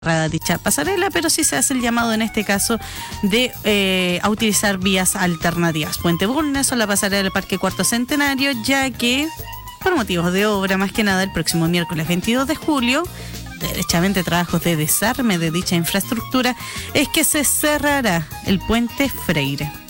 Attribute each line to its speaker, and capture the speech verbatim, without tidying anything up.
Speaker 1: dicha pasarela, pero sí se hace el llamado en este caso de eh, a utilizar vías alternativas. Puente Bulnes o la pasarela del Parque Cuarto Centenario, ya que por motivos de obra, más que nada el próximo miércoles veintidós de julio, derechamente trabajos de desarme de dicha infraestructura, es que se cerrará el puente Freire.